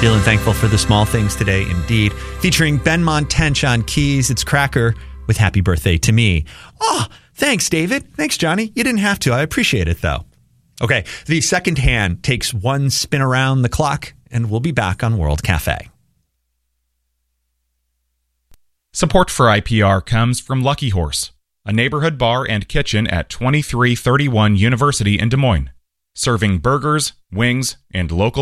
Feeling thankful for the small things today, indeed. Featuring Ben Montench on keys, it's Cracker with Happy Birthday to Me. Oh, thanks, David. Thanks, Johnny. You didn't have to. I appreciate it, though. Okay, the second hand takes one spin around the clock, and we'll be back on World Cafe. Support for IPR comes from Lucky Horse, a neighborhood bar and kitchen at 2331 University in Des Moines, serving burgers, wings, and local